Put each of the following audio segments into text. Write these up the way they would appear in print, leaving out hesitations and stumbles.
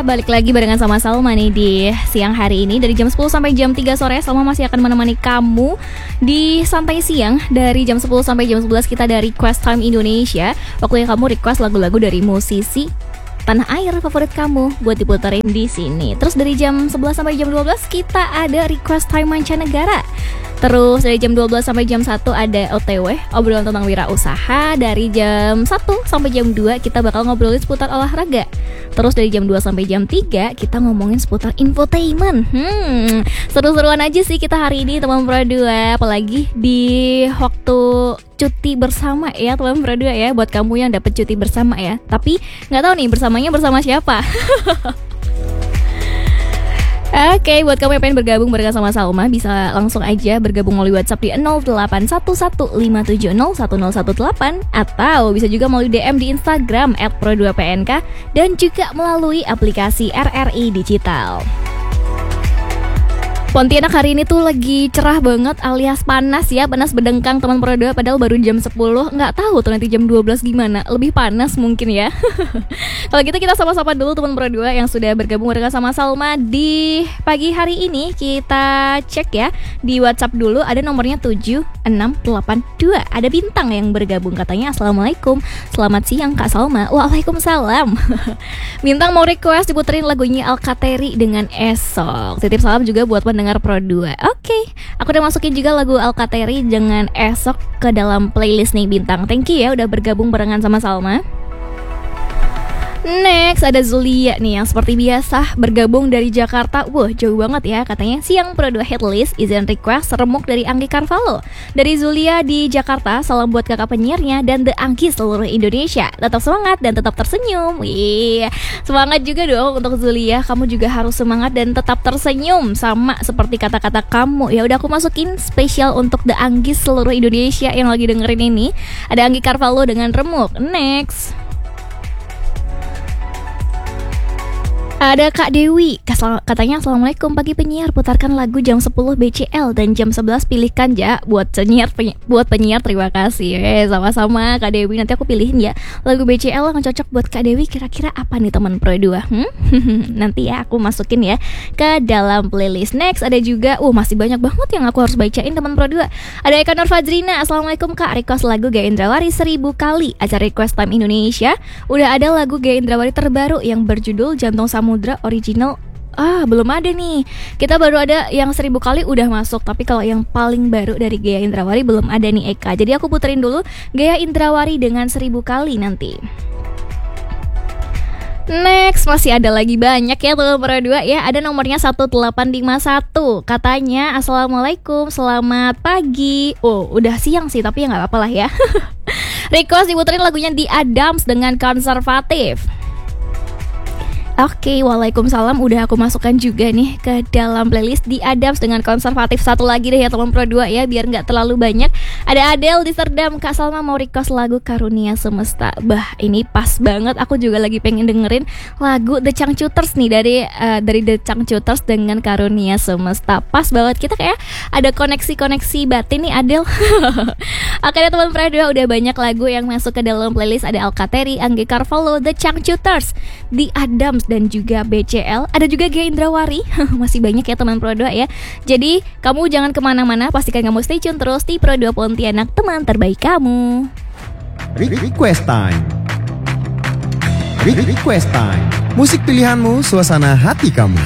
balik lagi barengan sama Salma nih di siang hari ini. Dari jam 10 sampai jam 3 sore Salma masih akan menemani kamu di santai siang. Dari jam 10 sampai jam 11 kita ada Request Time Indonesia. Waktunya kamu request lagu-lagu dari musisi tanah air favorit kamu buat diputerin di sini. Terus dari jam 11 sampai jam 12 kita ada Request Time Mancanegara. Terus dari jam 12 sampai jam 1 ada OTW, obrolan tentang wirausaha. Dari jam 1 sampai jam 2 kita bakal ngobrolin seputar olahraga. Terus dari jam 2 sampai jam 3 kita ngomongin seputar infotainment. Seru-seruan aja sih kita hari ini teman Pro 2. Apalagi di waktu cuti bersama ya teman Pro 2 ya. Buat kamu yang dapat cuti bersama ya. Tapi gak tahu nih bersamanya bersama siapa. Oke, buat kamu yang pengen bergabung barengan sama Salma, bisa langsung aja bergabung melalui WhatsApp di 081157101018 atau bisa juga melalui DM di Instagram @pro2pnk dan juga melalui aplikasi RRI Digital. Pontianak hari ini tuh lagi cerah banget alias panas ya, panas berdengkang teman Pro 2, padahal baru jam 10. Nggak tahu tuh nanti jam 12 gimana, lebih panas mungkin ya. Kalau gitu kita sama-sama dulu teman Pro 2 yang sudah bergabung dengan sama Salma di pagi hari ini. Kita cek ya di WhatsApp dulu, ada nomornya 7682. Ada Bintang yang bergabung, katanya Assalamualaikum, selamat siang Kak Salma. Waalaikumsalam. Bintang mau request diputerin lagunya Alkatiri dengan Esok. Titip salam juga buat pendengar Pro 2. Oke, aku udah masukin juga lagu Alkatiri dengan Esok ke dalam playlist nih Bintang. Thank you ya udah bergabung barengan sama Salma. Next ada Zulia nih yang seperti biasa bergabung dari Jakarta. Wah jauh banget ya, katanya siang Pro 2 Hitlist izin request Remuk dari Anggi Carvalho. Dari Zulia di Jakarta, salam buat kakak penyiarnya dan The Anggi seluruh Indonesia. Tetap semangat dan tetap tersenyum. Wih, semangat juga dong untuk Zulia. Kamu juga harus semangat dan tetap tersenyum sama seperti kata-kata kamu. Ya udah aku masukin spesial untuk The Anggi seluruh Indonesia yang lagi dengerin ini. Ada Anggi Carvalho dengan Remuk. Next ada Kak Dewi, katanya Assalamualaikum pagi penyiar, putarkan lagu jam 10 BCL dan jam 11 pilihkan ya buat penyiar terima kasih. Sama-sama Kak Dewi, nanti aku pilihin ya lagu BCL yang cocok buat Kak Dewi. Kira-kira apa nih teman Pro 2? Nanti ya aku masukin ya ke dalam playlist. Next ada juga, masih banyak banget yang aku harus bacain teman Pro 2. Ada Eka Nur Fadrina, Assalamualaikum Kak, request lagu Gaya Indrawari 1000 kali. Acara Request Time Indonesia udah ada lagu Gaya Indrawari terbaru yang berjudul Jantung Samudra original. Belum ada nih. Kita baru ada yang 1000 kali udah masuk, tapi kalau yang paling baru dari Gaya Indrawari belum ada nih Eka. Jadi aku puterin dulu Gaya Indrawari dengan 1000 kali nanti. Next masih ada lagi banyak ya teman Pro 2 ya. Ada nomornya 1851. Katanya Assalamualaikum, selamat pagi. Udah siang sih tapi ya gak apa-apa lah ya. Request diputerin lagunya The Adams dengan Konservatif. Oke, waalaikumsalam. Udah aku masukkan juga nih ke dalam playlist The Adams dengan Konservatif. Satu lagi deh ya teman Pro 2 ya, biar gak terlalu banyak. Ada Adele di Serdam. Kak Salma mau request lagu Karunia Semesta. Ini pas banget. Aku juga lagi pengen dengerin lagu The Changcuters nih dari The Changcuters dengan Karunia Semesta. Pas banget, kita kayak ada koneksi batin nih Adele. Oke deh teman Pro 2, udah banyak lagu yang masuk ke dalam playlist. Ada Alkatiri, Anggi Carvalho, The Changcuters, The Adams dan juga BCL. Ada juga Gaya Indrawari. Masih banyak ya teman Pro 2 ya. Jadi kamu jangan kemana-mana, pastikan kamu stay tune terus di Pro 2 Pontianak, teman terbaik kamu. Request Time. Request Time. Musik pilihanmu, suasana hati kamu.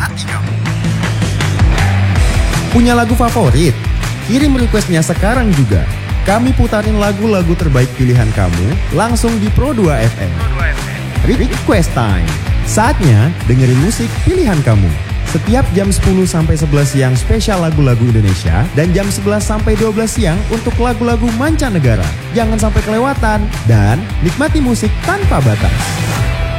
Punya lagu favorit? Kirim requestnya sekarang juga. Kami putarin lagu-lagu terbaik pilihan kamu langsung di Pro 2 FM. Request Time. Saatnya dengerin musik pilihan kamu. Setiap jam 10 sampai 11 siang spesial lagu-lagu Indonesia dan jam 11 sampai 12 siang untuk lagu-lagu mancanegara. Jangan sampai kelewatan dan nikmati musik tanpa batas.